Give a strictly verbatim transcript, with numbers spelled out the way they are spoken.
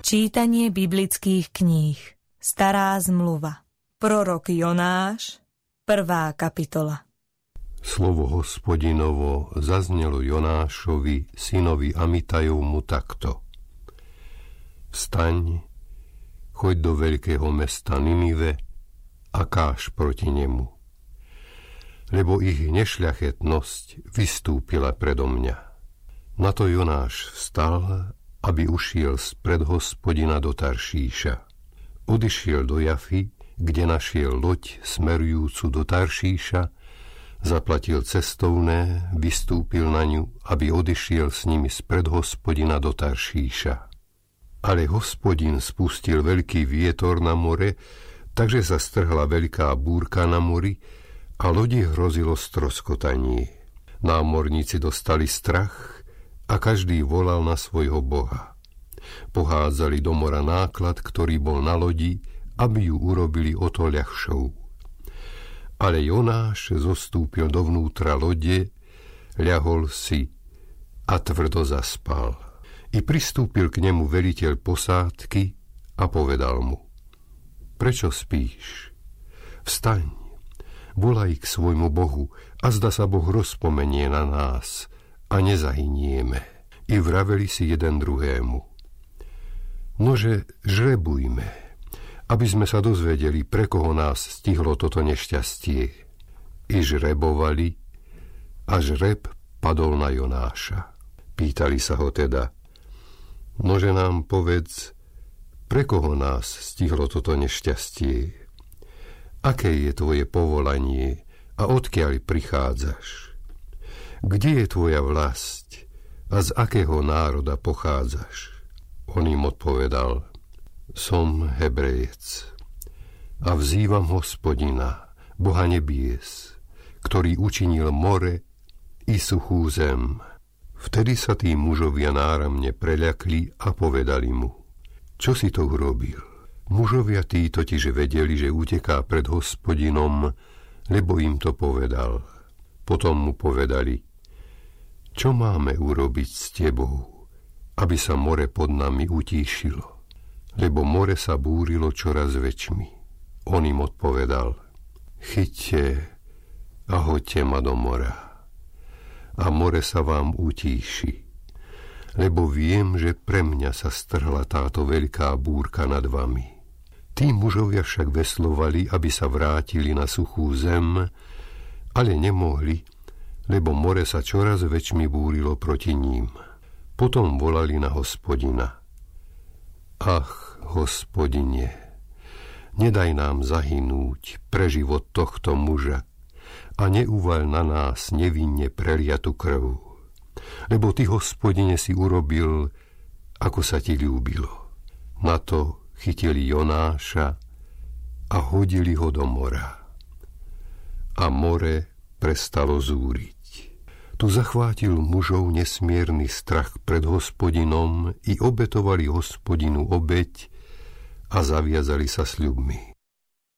Čítanie biblických kníh. Stará zmluva. Prorok Jonáš, prvá kapitola. Slovo Hospodinovo zaznelo Jonášovi, synovi Amitajovmu, takto. Vstaň, choď do veľkého mesta Ninive a káž proti nemu, lebo ich nešľachetnosť vystúpila predo mňa. Na to Jonáš vstal, aby ušiel spred Hospodina do Taršíša. Odišiel do Jafy, kde našiel loď smerujúcu do Taršíša, zaplatil cestovné, vystúpil na ňu, aby odišiel s nimi spred Hospodina do Taršíša. Ale Hospodin spustil veľký vietor na more, takže sa strhla veľká búrka na mori a lodi hrozilo stroskotanie. Námorníci dostali strach a každý volal na svojho boha. Pohádzali do mora náklad, ktorý bol na lodi, aby ju urobili o to ľahšou. Ale Jonáš zostúpil dovnútra lode, ľahol si a tvrdo zaspal. I pristúpil k nemu veliteľ posádky a povedal mu: Prečo spíš? Vstaň, volaj k svojmu Bohu, a zda sa Boh rozpomenie na nás a nezahynieme. I vraveli si jeden druhému: Nože žrebujme, aby sme sa dozvedeli, pre koho nás stihlo toto nešťastie. I žrebovali a žreb padol na Jonáša. Pýtali sa ho teda: Nože nám povedz, pre koho nás stihlo toto nešťastie? Aké je tvoje povolanie a odkiaľ prichádzaš? Kde je tvoja vlast a z akého národa pochádzaš? On im odpovedal: Som Hebrejec a vzývam Hospodina, Boha nebies, ktorý učinil more i suchú zem. Vtedy sa tí mužovia náramne preľakli a povedali mu: Čo si to urobil? Mužovia tí totiž vedeli, že uteká pred Hospodinom, lebo im to povedal. Potom mu povedali: Čo máme urobiť s tebou, aby sa more pod nami utíšilo? Lebo more sa búrilo čoraz väčšmi. On im odpovedal: Chyťte a hoďte ma do mora, a more sa vám utíši, lebo viem, že pre mňa sa strhla táto veľká búrka nad vami. Tí mužovia však veslovali, aby sa vrátili na suchú zem, ale nemohli, lebo more sa čoraz väčšmi búrilo proti ním. Potom volali na Hospodina: Ach, Hospodine, nedaj nám zahynúť pre život tohto muža a neuvaľ na nás nevinne preliatu krv, lebo ty, Hospodine, si urobil, ako sa ti ľúbilo. Na to chytili Jonáša a hodili ho do mora. A more prestalo zúriť. Tu zachvátil mužov nesmierny strach pred Hospodinom i obetovali Hospodinu obeť a zaviazali sa sľubmi.